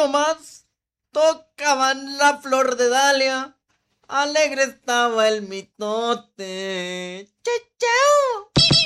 nomás. Tocaban la flor de Dalia. Alegre estaba el mitote. ¡Chao!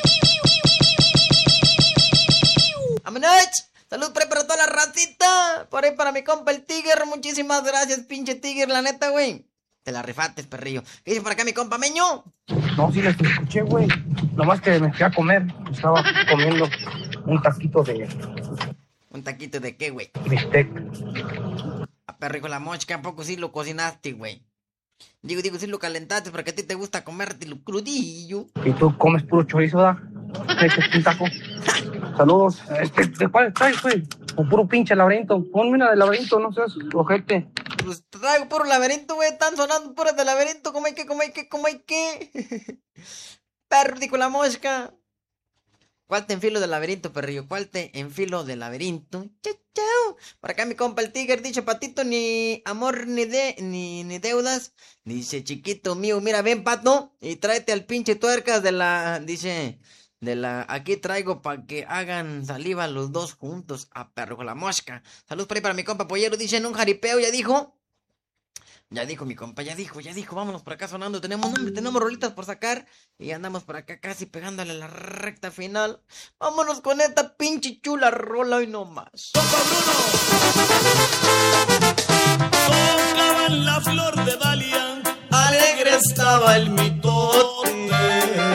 ¡Vámonos! Salud para toda la racita. Por ahí para mi compa el Tiger. Muchísimas gracias, pinche Tiger, la neta, güey. Te la rifates, perrillo. ¿Qué dice por acá mi compa Meño? No, sí les escuché, güey. Nomás que me fui a comer. Estaba comiendo un taquito de... ¿Un taquito de qué, güey? bistec. A perrijo la mosca, ¿a poco sí lo cocinaste, güey? Digo, sí lo calentaste porque a ti te gusta comértelo crudillo. ¿Y tú comes puro chorizo, da? ¿Un taco? Saludos. ¿De cuál traes, güey? Un puro pinche laberinto. Ponme una de laberinto, no seas ojete. Pues traigo puro laberinto, güey. Están sonando puras de laberinto. ¿Cómo hay que? Perro, dijo la mosca. ¿Cuál te enfilo del laberinto, perrillo? ¿Cuál te enfilo del laberinto? Chao. Por acá mi compa el Tiger dice, Patito, ni amor ni deudas. Dice, chiquito mío, mira, ven, Pato, y tráete al pinche tuercas de la, dice, aquí traigo para que hagan saliva los dos juntos. A perro con la mosca. Saludos por ahí para mi compa Pollero, dice, en un jaripeo, ya dijo. Ya dijo mi compa, ya dijo, vámonos por acá sonando, tenemos rolitas por sacar y andamos por acá casi pegándole a la recta final. Vámonos con esta pinche chula rola y no más. ¡Compa Bruno! Tocaban la flor de Dalia, alegre estaba el mitote.